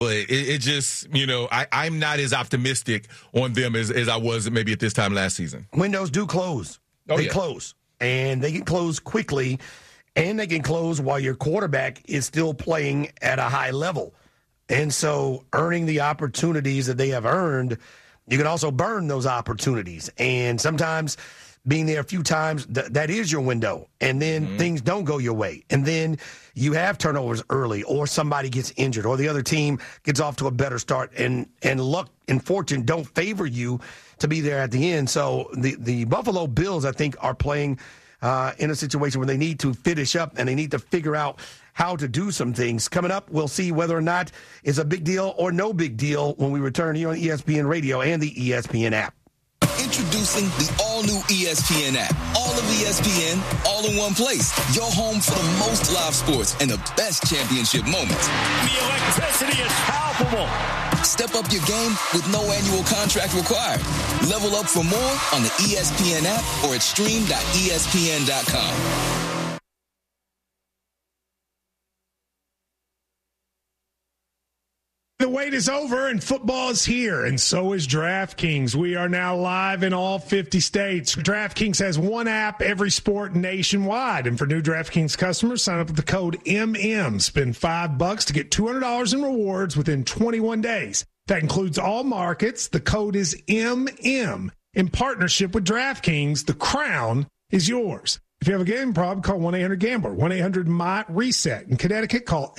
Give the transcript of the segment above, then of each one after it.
But it just, I'm not as optimistic on them as I was maybe at this time last season. Windows do close. They close. And they can close quickly, and they can close while your quarterback is still playing at a high level. And so earning the opportunities that they have earned, you can also burn those opportunities. And sometimes being there a few times, that is your window. And then things don't go your way. And then you have turnovers early, or somebody gets injured, or the other team gets off to a better start. And luck and fortune don't favor you to be there at the end. So the Buffalo Bills, I think, are playing in a situation where they need to finish up and they need to figure out how to do some things. Coming up, we'll see whether or not it's a big deal or no big deal when we return here on ESPN Radio and the ESPN app. Introducing the all-new ESPN app. All of ESPN, all in one place. Your home for the most live sports and the best championship moments. The electricity is palpable. Step up your game with no annual contract required. Level up for more on the ESPN app or at stream.espn.com. The wait is over and football is here, and so is DraftKings. We are now live in all 50 states. DraftKings has one app, every sport nationwide. And for new DraftKings customers, sign up with the code MM. Spend $5 to get $200 in rewards within 21 days. That includes all markets. The code is MM. In partnership with DraftKings, the crown is yours. If you have a gambling problem, call 1-800-GAMBLER, 1-800-MY-RESET. In Connecticut, call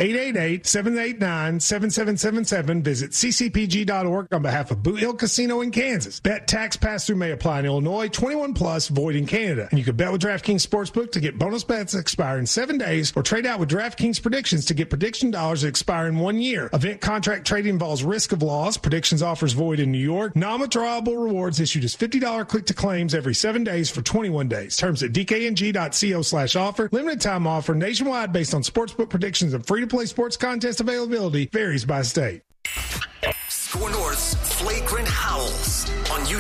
888-789-7777. Visit ccpg.org on behalf of Boot Hill Casino in Kansas. Bet tax pass-through may apply in Illinois, 21 plus, void in Canada. And you can bet with DraftKings Sportsbook to get bonus bets that expire in 7 days, or trade out with DraftKings Predictions to get prediction dollars that expire in 1 year. Event contract trading involves risk of loss. Predictions offers void in New York. Non-withdrawable rewards issued as $50 click-to-claims every 7 days for 21 days. Terms at DKNG.co/offer. Limited time offer nationwide based on sportsbook predictions and free-to-play sports contest availability varies by state. Score North's Flagrant Howls on YouTube.